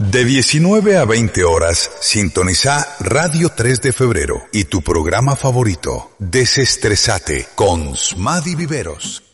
De 19 a 20 horas, sintoniza Radio 3 de Febrero y tu programa favorito, Desestresate, con Smady Viveros.